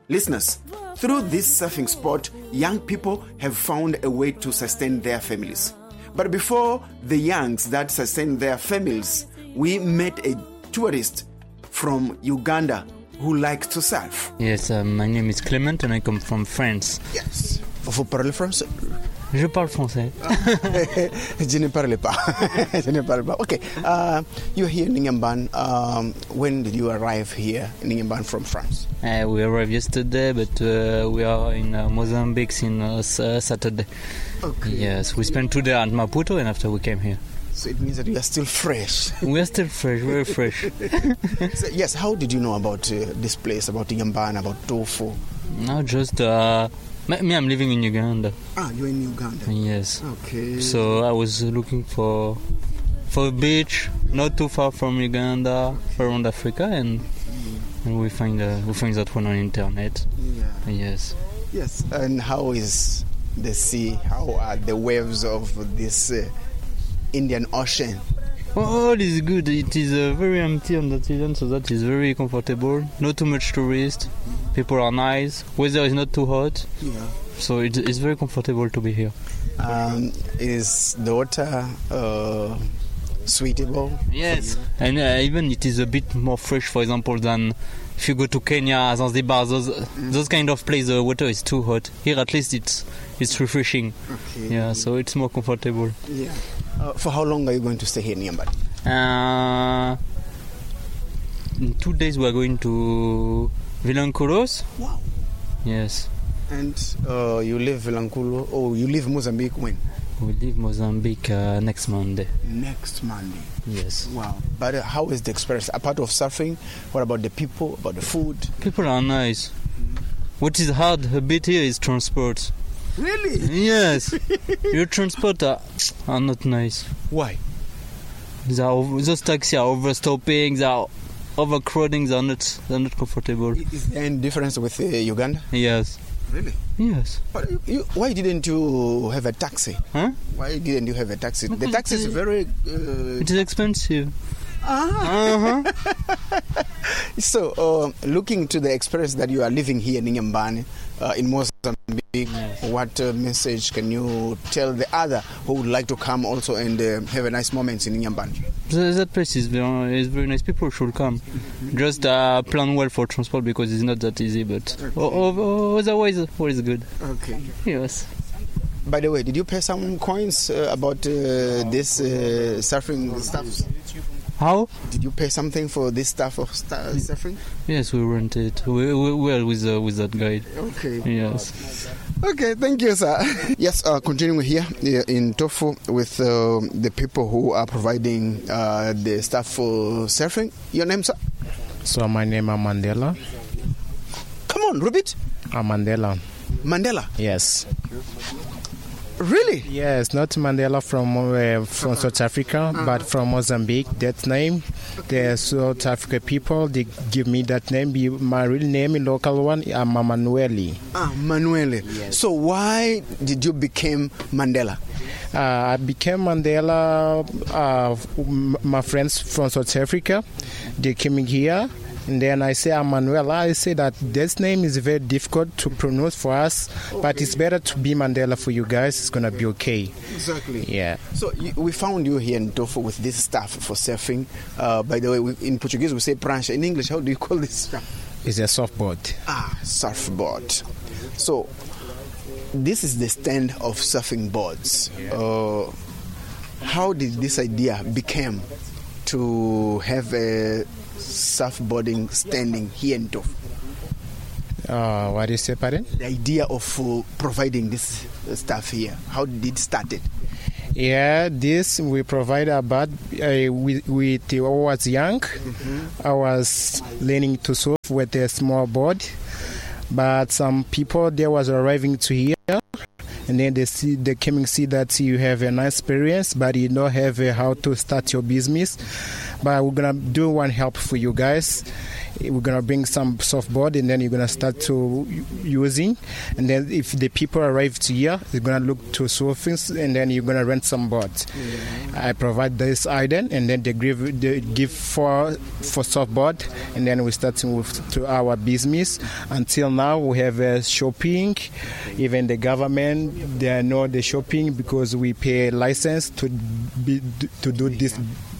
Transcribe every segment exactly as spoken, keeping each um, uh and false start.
Listeners, through this surfing sport, young people have found a way to sustain their families. But before the youngs that sustain their families, we met a tourist from Uganda who likes to surf. Yes, uh, my name is Clement and I come from France. Yes. Vous parlez français? Je parle français. Je ne parle pas. Je ne parle pas. Okay. Uh, you're here in Inhambane. Um, when did you arrive here in Inhambane from France? Uh, we arrived yesterday, but uh, we are in uh, Mozambique since uh, Saturday. Okay. Yes, we spent two days at Maputo and after we came here. So it means that you are still fresh. We are still fresh, very fresh. So, yes, how did you know about uh, this place, about Inhambane, about Tofu? No, just... Uh, me, I'm living in Uganda. Ah, you're in Uganda? Yes. Okay. So I was looking for for a beach, not too far from Uganda, around Africa, and and we find uh, we find that one on internet. Yeah. Yes. Yes. And how is the sea? How are the waves of this uh, Indian Ocean? All is good. It is uh, very empty on that season, so that is very comfortable. Not too much tourists. People are nice. Weather is not too hot. Yeah. So it, it's very comfortable to be here. Um, is the water uh, suitable? Yes. And uh, even it is a bit more fresh, for example, than if you go to Kenya, Zanzibar, those mm. those kind of places, the water is too hot. Here at least it's it's refreshing. Okay. Yeah, so it's more comfortable. Yeah. Uh, for how long are you going to stay here in Inhambane? Uh, in two days we are going to Vilanculos. Wow. Yes. And uh, you leave Vilanculo, oh, you leave Mozambique when? We leave Mozambique uh, next Monday. Next Monday. Yes. Wow. But uh, how is the experience? Apart of surfing, what about the people, about the food? People are nice. Mm-hmm. What is hard a bit here is transport. Really? Yes. Your transport are, are not nice. Why? They are over, those taxis are overstopping, they are overcrowding, they are not, they are not comfortable. Is there any difference with uh, Uganda? Yes. Really? Yes. But you, you, why didn't you have a taxi? Huh? Why didn't you have a taxi? Because the taxi is very... Uh, it is expensive. Ah. Uh-huh. So, uh, looking to the experience that you are living here in Inhambane, uh, in Mozambique, yes. What uh, message can you tell the other who would like to come also and uh, have a nice moment in Inhambane? That, that place is very, is very nice. People should come. Mm-hmm. Just uh, plan well for transport because it's not that easy, but okay. o- o- otherwise, all is good. Okay. Yes. By the way, did you pay some coins uh, about uh, this uh, surfing stuff? How? Did you pay something for this stuff of st- surfing? Yes, we rented. We, we, we are with, uh, with that guide. Okay. Yes. Okay, thank you, sir. Yes, uh, continuing here in Tofu with uh, the people who are providing uh, the stuff for surfing. Your name, sir? So my name is Mandela. Come on, repeat. I'm Mandela. Mandela? Yes. Really? Yes, not Mandela from uh, from South Africa, uh-huh. but from Mozambique. That name, okay. The South African people, they give me that name. My real name, local one, I'm Manueli. Ah, Manueli. Yes. So why did you become Mandela? Uh, I became Mandela. Uh, my friends from South Africa, they came here. And then I say, I'm Manuela. I say that this name is very difficult to pronounce for us, okay. But it's better to be Mandela for you guys. It's going to be okay. Exactly. Yeah. So you, we found you here in Tofu with this stuff for surfing. Uh, by the way, we, in Portuguese we say prancha. In English, how do you call this stuff? It's a surfboard. Ah, surfboard. So this is the stand of surfing boards. Yeah. Uh, how did this idea become to have a surfboarding standing here in Tofu? Uh, what do you say, pardon? The idea of uh, providing this uh, stuff here. How did it start? Yeah, this we provide about uh, with, with I was young. Mm-hmm. I was learning to surf with a small board, but some people there was arriving to here. And then they see, they came and see that you have a nice experience, but you don't have uh, how to start your business. But we're gonna do one help for you guys. we're going to bring some softboard, and then you're going to start to using. And then if the people arrive to here, they're going to look to surfing, and then you're going to rent some boards. Yeah. I provide this item, and then they give, they give for, for softboard, and then we start to move to our business. Until now, we have uh, shopping. Even the government, they know the shopping because we pay license to be, to do this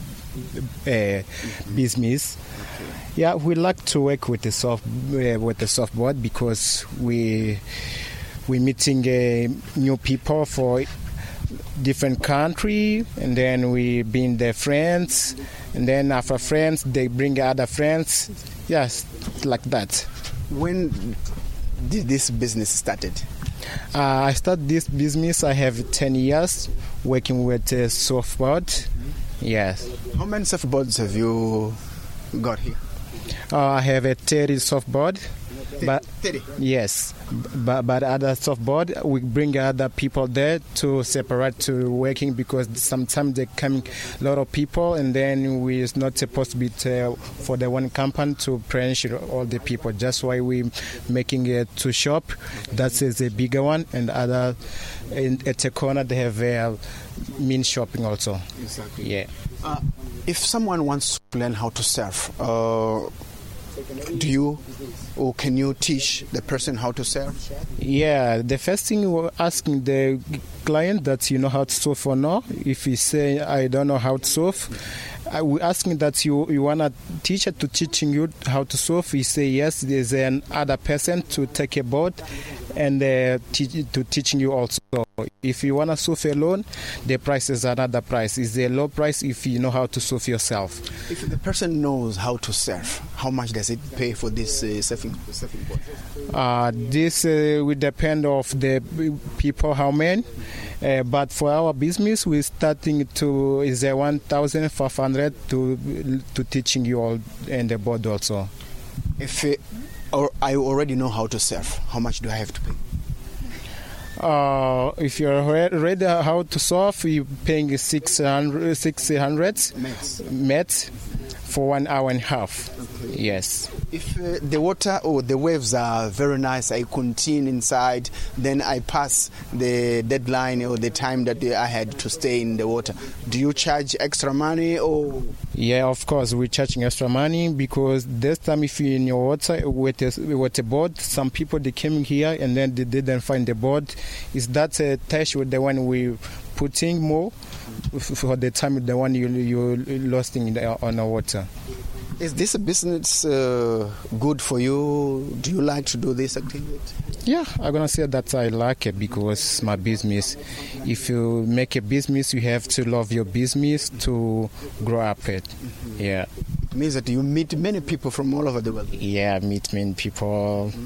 uh, business. Yeah, we like to work with the soft uh, with the softboard because we we meeting uh, new people for different country, and then we being their friends, and then after friends they bring other friends. Yes, like that. When did this business started? Uh, I started this business. I have ten years working with uh, softboard. Yes. How many surfboards have you got here? Uh, I have a thirty softboard. But thirty? Yes. But, but other softboard, we bring other people there to separate to working because sometimes they come a lot of people, and then we is not supposed to be to, for the one company to furnish all the people. That's why we making it to shop. That is a bigger one, and other in, at the corner they have a mean shopping also. Exactly. Yeah. Uh, if someone wants to learn how to surf, uh, do you or can you teach the person how to surf? Yeah, the first thing we're asking the client that you know how to surf or not. If he say I don't know how to surf, uh, we're asking that you you want a teacher to teaching you how to surf. He say yes, there's an other person to take a boat and uh, teach, to teaching you also. If you want to surf alone, the price is another price. It's a low price if you know how to surf yourself. If the person knows how to surf, how much does it pay for this uh, surfing, surfing board? Uh, this uh, will depend of the people, how many. Uh, but for our business, we're starting to is a one thousand five hundred to to teaching you all and the board also. If uh, or I already know how to surf, how much do I have to pay? Uh, if you're ready how to surf, you're paying six hundred, six hundred Mets. Mets for one hour and a half. Okay. Yes. If uh, the water or the waves are very nice, I continue inside, then I pass the deadline or the time that I had to stay in the water. Do you charge extra money or? Yeah, of course, we're charging extra money because this time if you're in your water with a, with a boat, some people they came here and then they didn't find the boat. Is that a test with the one we putting more for the time the one you you lost in the, on the water? Is this a business uh, good for you? Do you like to do this activity? Yeah, I'm going to say that I like it because it's my business. If you make a business, you have to love your business to grow up it. Mm-hmm. Yeah. It means that you meet many people from all over the world. Yeah, I meet many people mm-hmm.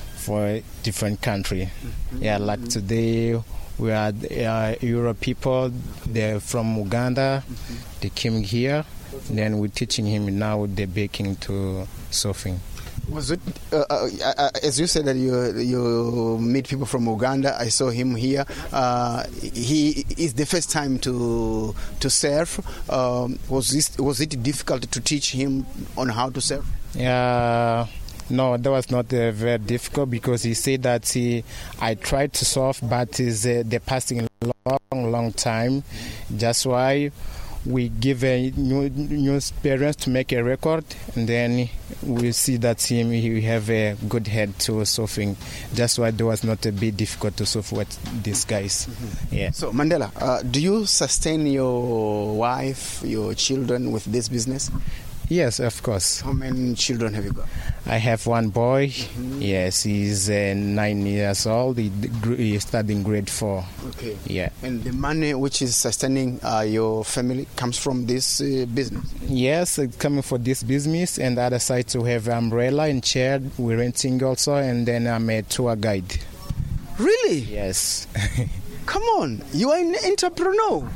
for different country. Mm-hmm. Yeah, like today we are uh, Europe people. They're from Uganda. Mm-hmm. They came here. Then we're teaching him now the baking to surfing. Was it, uh, uh, uh, as you said that you you meet people from Uganda? I saw him here. Uh, he is the first time to to surf. Um, was this was it difficult to teach him on how to surf? Yeah. No, that was not uh, very difficult because he said that he, I tried to surf, but is uh, the passing long, long time. That's why we give a new, new parents to make a record, and then we see that him he have a good head to surfing. That's why there was not a bit difficult to surf with these guys. Mm-hmm. Yeah. So Mandela, uh, do you sustain your wife, your children with this business? Yes, of course. How many children have you got? I have one boy. Mm-hmm. Yes, he's uh, nine years old. He, he's studying grade four. Okay. Yeah. And the money which is sustaining uh, your family comes from this uh, business? Yes, it's coming for this business. And the other side to have umbrella and chair. We're renting also. And then I'm a tour guide. Really? Yes. Come on, you are an entrepreneur.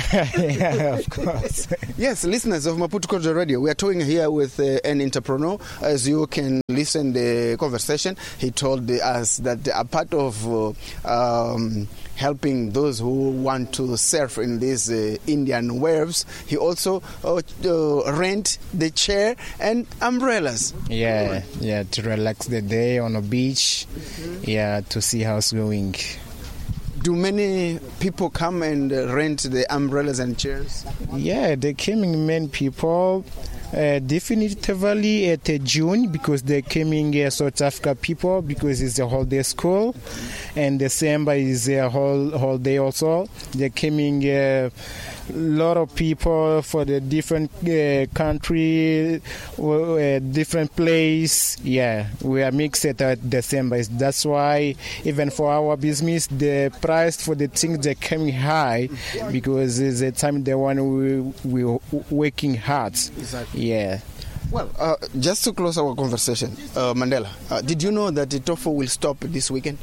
Yeah, of course. Yes, listeners of Maputo Culture Radio, we are talking here with uh, an entrepreneur. As you can listen the conversation, he told us that a part of uh, um, helping those who want to surf in these uh, Indian waves. He also uh, uh, rent the chair and umbrellas. Yeah, yeah, to relax the day on a beach. Mm-hmm. Yeah, to see how it's going. Do many people come and uh, rent the umbrellas and chairs? Yeah, they're coming many people. Uh, definitively at uh, June, because they're coming uh, South Africa people, because it's a holiday school, and December is a whole holiday also. They're coming a uh, lot of people for the different uh, country, uh, different place. Yeah, we are mixed at uh, December. That's why even for our business, the price for the things they're coming high, because it's a time they want we we working hard. Exactly. Yeah. Well, uh, just to close our conversation, uh, Mandela, uh, did you know that the Tofu will stop this weekend?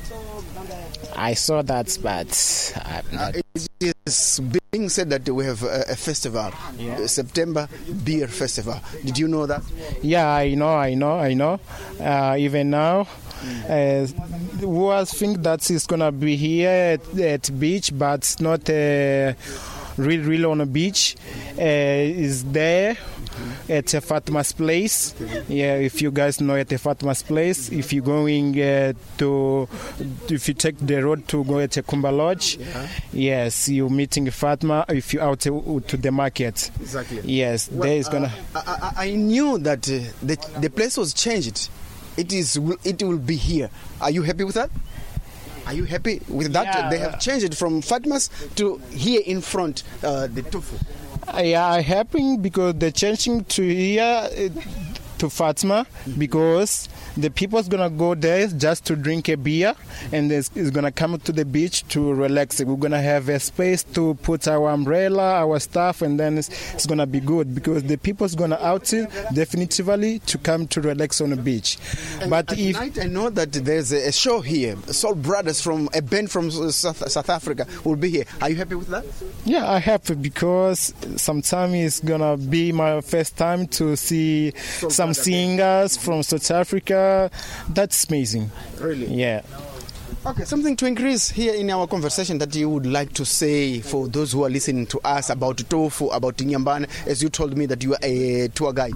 I saw that, but I'm not. Uh, it is being said that we have a, a festival, yeah. the September Beer Festival. Did you know that? Yeah, I know, I know, I know. Uh, even now, uh, was think that it's gonna be here at, at beach, but it's not uh, real, real on a beach. Uh, is there. At uh, Fatma's place. Yeah, if you guys know at uh, Fatma's place, if you're going uh, to, if you take the road to go at uh, Kumba Lodge, yeah. Yes, you're meeting Fatma if you're out to, to the market. Exactly. Yes, well, there is gonna. Uh, I, I knew that uh, the, the place was changed. It is. It will be here. Are you happy with that? Are you happy with that? Yeah. They have changed it from Fatma's to here in front, uh, the Tofu. Yeah, I'm happy because they're changing to here uh, to Fatma, because the people's gonna go there just to drink a beer, and it's gonna come to the beach to relax. We're gonna have a space to put our umbrella, our stuff, and then it's, it's gonna be good, because the people's gonna out definitively to come to relax on the beach. And but at if night, I know that there's a show here. Soul Brothers from a band from South, South Africa will be here. Are you happy with that? Yeah, I'm happy, because sometime it's gonna be my first time to see Soul some singers from South Africa. That's amazing. Really? Yeah. Okay, something to increase here in our conversation that you would like to say for those who are listening to us about Tofu, about Inyambane, as you told me that you are a tour guide.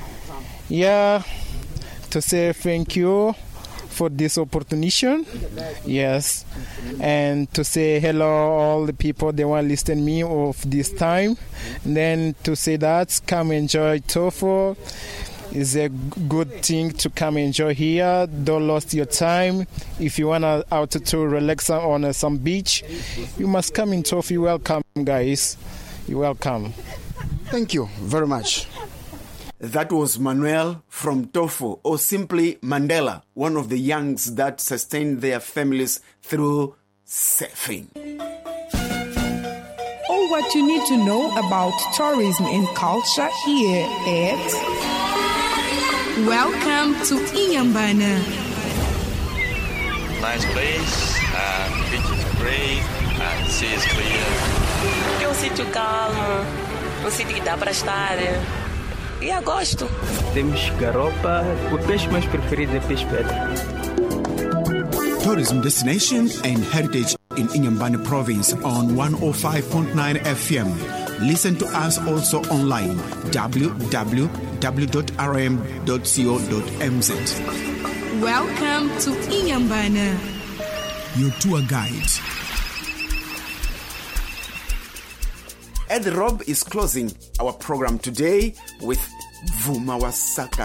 Yeah, to say thank you for this opportunity. Yes, and to say hello all the people that want to listen to me of this time. And then to say that, come enjoy Tofu. It's a good thing to come enjoy here. Don't lose your time. If you want to out to relax on uh, some beach, you must come in Tofu. You're welcome, guys. You're welcome. Thank you very much. That was Manuel from Tofu, or simply Mandela, one of the youngs that sustained their families through surfing. All what you need to know about tourism and culture here at... Welcome to Inyambane. Nice place, uh, beach is great, uh, the sea is clear. É um sítio calmo, um sítio que dá para estar. E eu gosto. Temos garopa, o peixe mais preferido é peixe pedra. Tourism destination and heritage in Inyambane province on one oh five point nine F M. Listen to us also online, w w w dot r m dot co dot m z. Welcome to Inyambane. Your tour guide. Ed Rob is closing our program today with Vuma Wasaka